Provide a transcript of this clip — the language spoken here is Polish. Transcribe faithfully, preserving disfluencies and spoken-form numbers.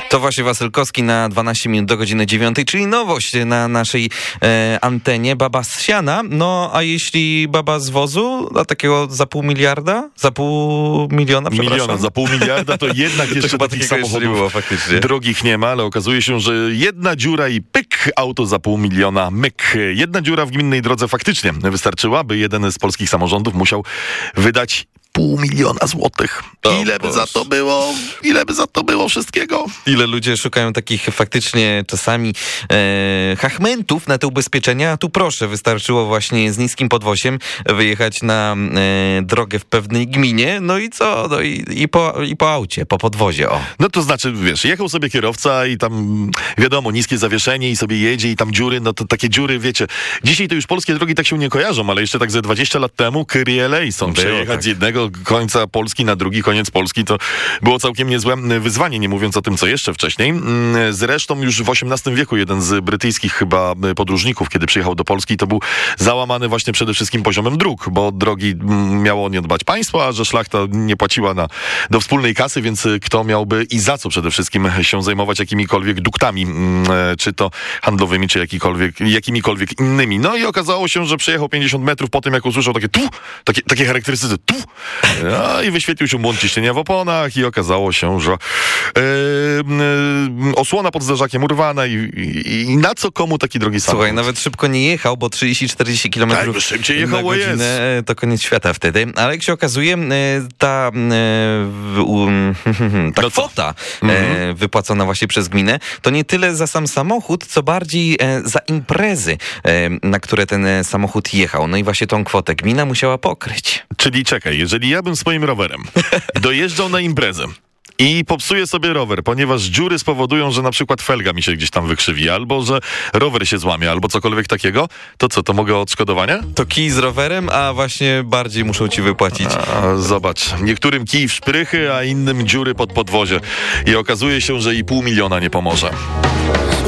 To właśnie Wasylkowski na dwanaście minut do godziny dziewiątej, czyli nowość na naszej e, antenie. Baba z siana. No, a jeśli baba z wozu, dla takiego za pół miliarda? Za pół miliona, przepraszam. Miliona, za pół miliarda to jednak jeszcze to takich samochodów samochodów nie było, faktycznie. drogich nie ma, ale okazuje się, że jedna dziura i pyk, auto za pół miliona, myk. Jedna dziura w gminnej drodze faktycznie wystarczyła, by jeden z polskich samorządów musiał wydać pół miliona złotych. O Ile by Boże. za to było? Ile by za to było wszystkiego? Ile ludzie szukają takich faktycznie czasami e, hachmentów na te ubezpieczenia. Tu proszę, wystarczyło właśnie z niskim podwoziem wyjechać na e, drogę w pewnej gminie, no i co? No i, i, po, i po aucie, po podwozie, o. No to znaczy, wiesz, jechał sobie kierowca i tam, wiadomo, niskie zawieszenie i sobie jedzie i tam dziury, no to takie dziury, wiecie, dzisiaj to już polskie drogi tak się nie kojarzą, ale jeszcze tak ze dwadzieścia lat temu Kyrie eleison, Było przejechać tak. z jednego końca Polski na drugi koniec Polski, to było całkiem niezłe wyzwanie, nie mówiąc o tym, co jeszcze wcześniej. Zresztą już w osiemnastym wieku jeden z brytyjskich chyba podróżników, kiedy przyjechał do Polski, to był załamany właśnie przede wszystkim poziomem dróg, bo od drogi miało o nie dbać państwo, a że szlachta nie płaciła na, do wspólnej kasy, więc kto miałby i za co przede wszystkim się zajmować jakimikolwiek duktami, czy to handlowymi, czy jakikolwiek, jakimikolwiek innymi. No i okazało się, że przejechał pięćdziesiąt metrów po tym, jak usłyszał takie tu, takie, takie charakterystyczne tu, no i wyświetlił się błąd ciśnienia w oponach i okazało się, że yy, yy, osłona pod zderzakiem urwana i, i, i na co komu taki drogi samochód? Słuchaj, nawet szybko nie jechał, bo trzydzieści czterdzieści kilometrów Tak, szybciej na jechało godzinę jest. to koniec świata wtedy. Ale jak się okazuje, e, ta, e, w- um, ta No co? kwota e, wypłacona właśnie przez gminę, to nie tyle za sam samochód, co bardziej e, za imprezy, e, na które ten e, samochód jechał. No i właśnie tą kwotę gmina musiała pokryć. Czyli czekaj, jeżeli ja bym swoim rowerem dojeżdżał na imprezę i popsuję sobie rower, ponieważ dziury spowodują, że na przykład felga mi się gdzieś tam wykrzywi, albo że rower się złamie, albo cokolwiek takiego, to co, to mogę odszkodowanie? To kij z rowerem, a właśnie bardziej muszą ci wypłacić. A, zobacz, niektórym kij w szprychy, a innym dziury pod podwozie. I okazuje się, że i pół miliona nie pomoże.